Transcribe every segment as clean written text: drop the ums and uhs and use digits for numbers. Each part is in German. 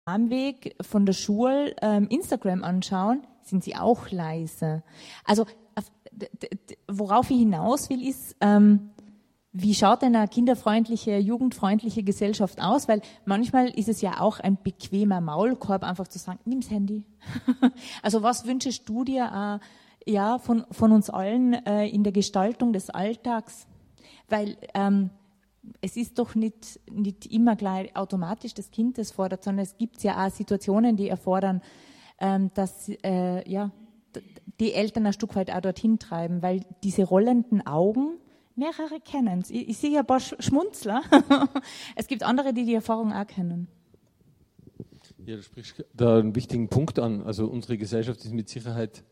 Weg von der Schule Instagram anschauen, sind sie auch leise. Also worauf ich hinaus will, ist, wie schaut denn eine kinderfreundliche, jugendfreundliche Gesellschaft aus? Weil manchmal ist es ja auch ein bequemer Maulkorb, einfach zu sagen, nimm's Handy. Also was wünschst du dir von uns allen in der Gestaltung des Alltags? Weil es ist doch nicht immer gleich automatisch das Kind das fordert, sondern es gibt ja auch Situationen, die erfordern, dass die Eltern ein Stück weit auch dorthin treiben, weil diese rollenden Augen, mehrere kennen es. Ich sehe ein paar Schmunzler. Es gibt andere, die Erfahrung auch kennen. Ja, du sprichst da einen wichtigen Punkt an. Also unsere Gesellschaft ist mit Sicherheit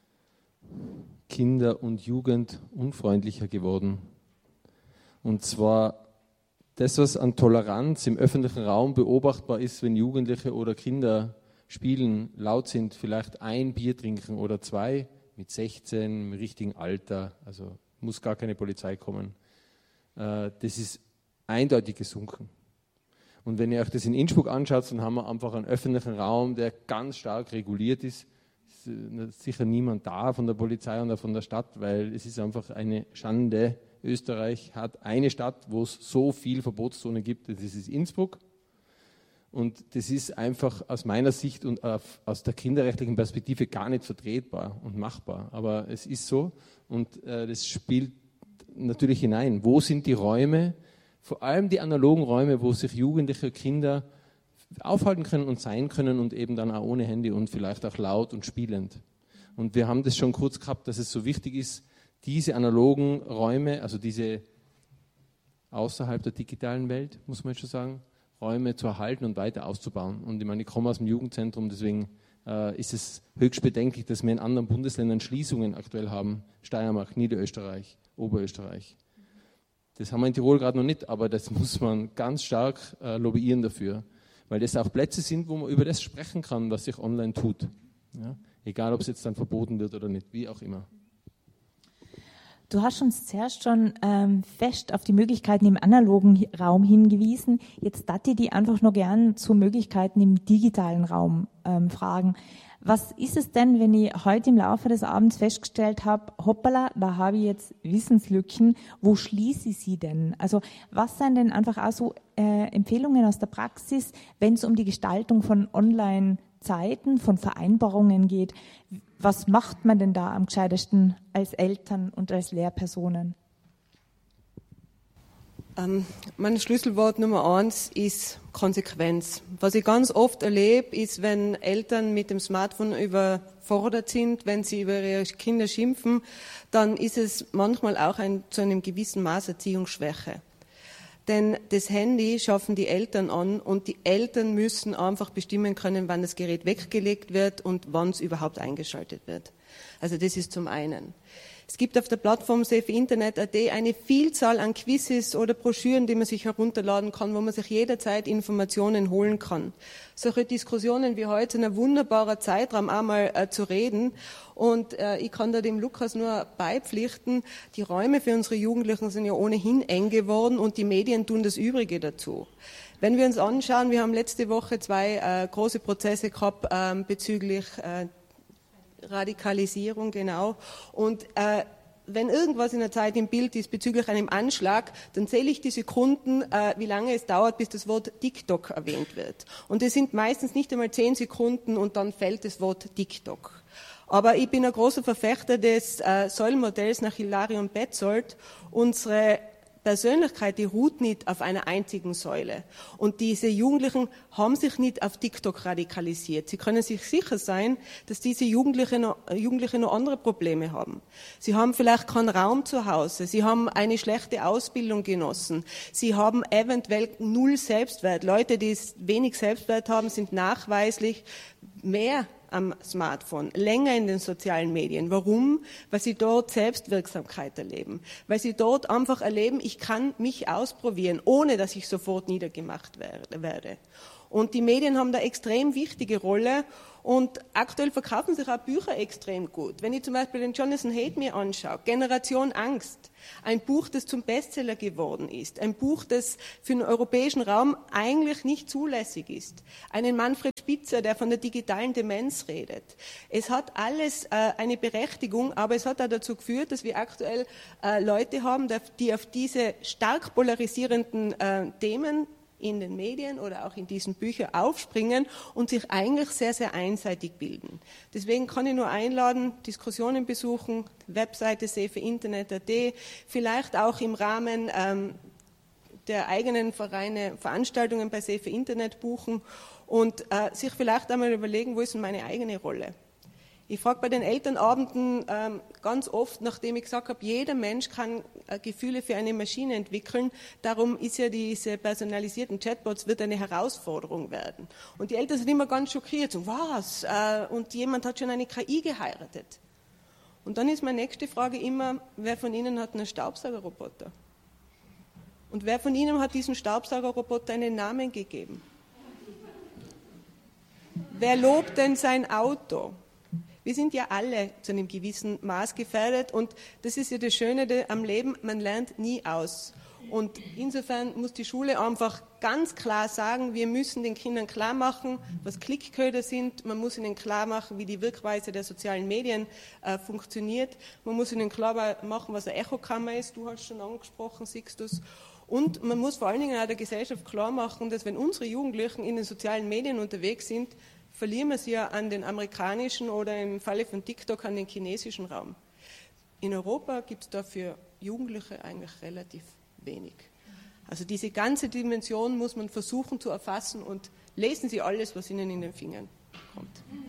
kinder- und jugendunfreundlicher geworden. Und zwar das, was an Toleranz im öffentlichen Raum beobachtbar ist, wenn Jugendliche oder Kinder spielen, laut sind, vielleicht ein Bier trinken oder zwei, mit 16, im richtigen Alter, also muss gar keine Polizei kommen. Das ist eindeutig gesunken. Und wenn ihr euch das in Innsbruck anschaut, dann haben wir einfach einen öffentlichen Raum, der ganz stark reguliert ist. Es ist sicher niemand da von der Polizei oder von der Stadt, weil es ist einfach eine Schande. Österreich hat eine Stadt, wo es so viel Verbotszonen gibt, das ist Innsbruck. Und das ist einfach aus meiner Sicht und aus der kinderrechtlichen Perspektive gar nicht vertretbar und machbar. Aber es ist so und das spielt natürlich hinein. Wo sind die Räume, vor allem die analogen Räume, wo sich jugendliche Kinder aufhalten können und sein können und eben dann auch ohne Handy und vielleicht auch laut und spielend. Und wir haben das schon kurz gehabt, dass es so wichtig ist, diese analogen Räume, also diese außerhalb der digitalen Welt, muss man schon sagen, Räume zu erhalten und weiter auszubauen. Und ich meine, ich komme aus dem Jugendzentrum, deswegen ist es höchst bedenklich, dass wir in anderen Bundesländern Schließungen aktuell haben. Steiermark, Niederösterreich, Oberösterreich. Das haben wir in Tirol gerade noch nicht, aber das muss man ganz stark lobbyieren dafür. Weil das auch Plätze sind, wo man über das sprechen kann, was sich online tut. Ja? Egal, ob es jetzt dann verboten wird oder nicht, wie auch immer. Du hast uns zuerst schon fest auf die Möglichkeiten im analogen Raum hingewiesen. Jetzt darf ich die einfach nur gern zu Möglichkeiten im digitalen Raum fragen. Was ist es denn, wenn ich heute im Laufe des Abends festgestellt habe, hoppala, da habe ich jetzt Wissenslücken, wo schließe ich sie denn? Also was sind denn einfach auch so Empfehlungen aus der Praxis, wenn es um die Gestaltung von Online-Zeiten, von Vereinbarungen geht? Was macht man denn da am gescheitesten als Eltern und als Lehrpersonen? Mein Schlüsselwort Nummer 1 ist Konsequenz. Was ich ganz oft erlebe, ist, wenn Eltern mit dem Smartphone überfordert sind, wenn sie über ihre Kinder schimpfen, dann ist es manchmal auch zu einem gewissen Maß Erziehungsschwäche. Denn das Handy schaffen die Eltern an und die Eltern müssen einfach bestimmen können, wann das Gerät weggelegt wird und wann es überhaupt eingeschaltet wird. Also das ist zum einen. Es gibt auf der Plattform safeinternet.at eine Vielzahl an Quizzes oder Broschüren, die man sich herunterladen kann, wo man sich jederzeit Informationen holen kann. Solche Diskussionen wie heute sind ein wunderbarer Zeitraum, einmal zu reden. Und ich kann da dem Lukas nur beipflichten, die Räume für unsere Jugendlichen sind ja ohnehin eng geworden und die Medien tun das Übrige dazu. Wenn wir uns anschauen, wir haben letzte Woche 2 große Prozesse gehabt bezüglich Radikalisierung, genau. Und wenn irgendwas in der Zeit im Bild ist bezüglich einem Anschlag, dann zähle ich die Sekunden, wie lange es dauert, bis das Wort TikTok erwähnt wird. Und es sind meistens nicht einmal 10 Sekunden und dann fällt das Wort TikTok. Aber ich bin ein großer Verfechter des Säulenmodells nach Hilarion Petzold. Unsere Persönlichkeit, die ruht nicht auf einer einzigen Säule. Und diese Jugendlichen haben sich nicht auf TikTok radikalisiert. Sie können sich sicher sein, dass diese Jugendliche noch andere Probleme haben. Sie haben vielleicht keinen Raum zu Hause. Sie haben eine schlechte Ausbildung genossen. Sie haben eventuell 0 Selbstwert. Leute, die wenig Selbstwert haben, sind nachweislich mehr am Smartphone, länger in den sozialen Medien. Warum? Weil sie dort Selbstwirksamkeit erleben. Weil sie dort einfach erleben, ich kann mich ausprobieren, ohne dass ich sofort niedergemacht werde. Und die Medien haben da extrem wichtige Rolle. Und aktuell verkaufen sich auch Bücher extrem gut. Wenn ich zum Beispiel den Jonathan Haidt mir anschaue, Generation Angst, ein Buch, das zum Bestseller geworden ist, ein Buch, das für den europäischen Raum eigentlich nicht zulässig ist, einen Manfred Spitzer, der von der digitalen Demenz redet. Es hat alles eine Berechtigung, aber es hat auch dazu geführt, dass wir aktuell Leute haben, die auf diese stark polarisierenden Themen in den Medien oder auch in diesen Büchern aufspringen und sich eigentlich sehr, sehr einseitig bilden. Deswegen kann ich nur einladen, Diskussionen besuchen, Webseite safeinternet.at, vielleicht auch im Rahmen der eigenen Vereine Veranstaltungen bei Safe Internet buchen und sich vielleicht einmal überlegen, wo ist denn meine eigene Rolle? Ich frage bei den Elternabenden ganz oft, nachdem ich gesagt habe, jeder Mensch kann Gefühle für eine Maschine entwickeln. Darum ist ja diese personalisierten Chatbots wird eine Herausforderung werden. Und die Eltern sind immer ganz schockiert. So, was? Und jemand hat schon eine KI geheiratet. Und dann ist meine nächste Frage immer, wer von Ihnen hat einen Staubsaugerroboter? Und wer von Ihnen hat diesem Staubsaugerroboter einen Namen gegeben? Wer lobt denn sein Auto? Wir sind ja alle zu einem gewissen Maß gefährdet und das ist ja das Schöne am Leben, man lernt nie aus. Und insofern muss die Schule einfach ganz klar sagen, wir müssen den Kindern klar machen, was Klickköder sind. Man muss ihnen klar machen, wie die Wirkweise der sozialen Medien funktioniert. Man muss ihnen klar machen, was eine Echokammer ist. Du hast schon angesprochen, Sixtus. Und man muss vor allen Dingen auch der Gesellschaft klar machen, dass wenn unsere Jugendlichen in den sozialen Medien unterwegs sind, verlieren wir sie ja an den amerikanischen oder im Falle von TikTok an den chinesischen Raum. In Europa gibt es dafür Jugendliche eigentlich relativ wenig. Also diese ganze Dimension muss man versuchen zu erfassen und lesen Sie alles, was Ihnen in den Fingern kommt.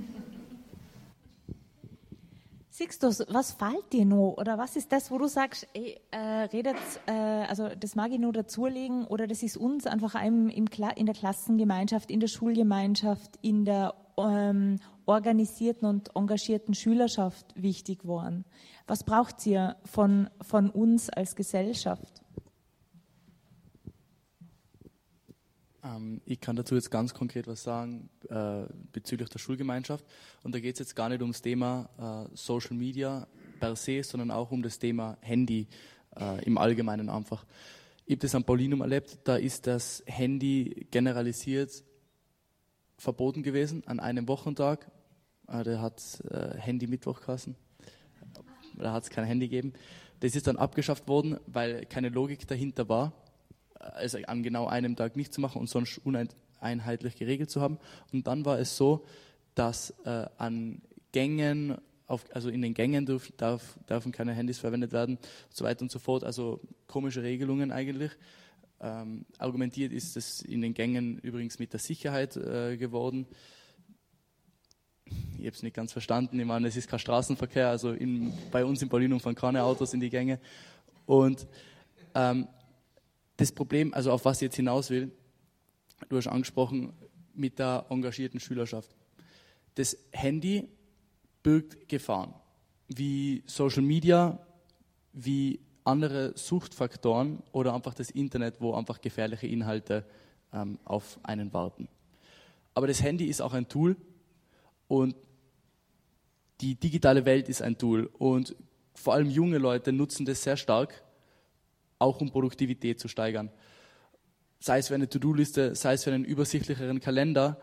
Sixtus, was fällt dir noch? Oder was ist das, wo du sagst, ey, also das mag ich nur dazulegen oder das ist uns einfach in der Klassengemeinschaft, in der Schulgemeinschaft, in der organisierten und engagierten Schülerschaft wichtig geworden? Was braucht ihr von uns als Gesellschaft? Ich kann dazu jetzt ganz konkret was sagen bezüglich der Schulgemeinschaft. Und da geht es jetzt gar nicht ums Thema Social Media per se, sondern auch um das Thema Handy im Allgemeinen einfach. Ich habe das am Paulinum erlebt, da ist das Handy generalisiert verboten gewesen an einem Wochentag. Der hat Handy-Mittwoch geheißen. Da hat es kein Handy gegeben. Das ist dann abgeschafft worden, weil keine Logik dahinter war, also an genau einem Tag nicht zu machen und sonst uneinheitlich geregelt zu haben. Und dann war es so, dass an Gängen, also in den Gängen dürfen keine Handys verwendet werden, so weiter und so fort. Also komische Regelungen eigentlich. Argumentiert ist es in den Gängen übrigens mit der Sicherheit geworden. Ich habe es nicht ganz verstanden. Ich meine, es ist kein Straßenverkehr, also bei uns in Paulinum fahren keine Autos in die Gänge. Und das Problem, also auf was ich jetzt hinaus will, du hast angesprochen, mit der engagierten Schülerschaft. Das Handy birgt Gefahren, wie Social Media, wie andere Suchtfaktoren oder einfach das Internet, wo einfach gefährliche Inhalte auf einen warten. Aber das Handy ist auch ein Tool und die digitale Welt ist ein Tool und vor allem junge Leute nutzen das sehr stark, auch um Produktivität zu steigern. Sei es für eine To-Do-Liste, sei es für einen übersichtlicheren Kalender.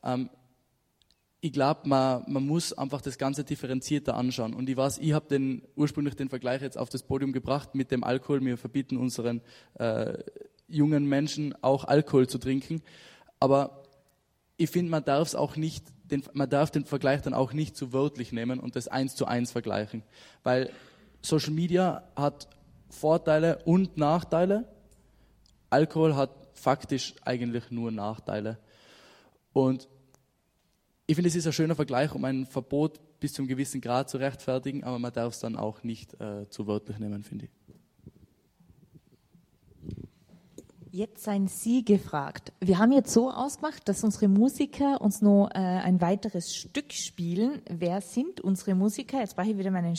Ich glaube, man muss einfach das Ganze differenzierter anschauen. Und ich weiß, ich habe ursprünglich den Vergleich jetzt auf das Podium gebracht mit dem Alkohol. Wir verbieten unseren jungen Menschen auch Alkohol zu trinken. Aber ich finde, man darf den Vergleich dann auch nicht zu wörtlich nehmen und das 1:1 vergleichen. Weil Social Media hat Vorteile und Nachteile. Alkohol hat faktisch eigentlich nur Nachteile. Und ich finde, es ist ein schöner Vergleich, um ein Verbot bis zu einem gewissen Grad zu rechtfertigen, aber man darf es dann auch nicht zu wörtlich nehmen, finde ich. Jetzt seien Sie gefragt. Wir haben jetzt so ausgemacht, dass unsere Musiker uns noch ein weiteres Stück spielen. Wer sind unsere Musiker? Jetzt brauche ich wieder meinen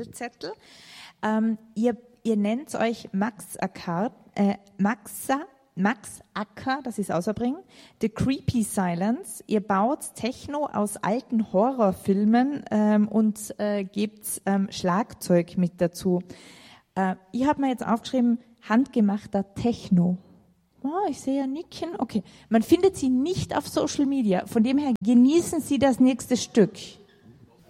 Schwindelzettel. Ihr nennt euch Maxa Max Acker, das ist außerbringen. The Creepy Silence. Ihr baut Techno aus alten Horrorfilmen und gebt Schlagzeug mit dazu. Ich habe mir jetzt aufgeschrieben, handgemachter Techno. Oh, ich sehe ja Nicken. Okay. Man findet sie nicht auf Social Media. Von dem her genießen Sie das nächste Stück.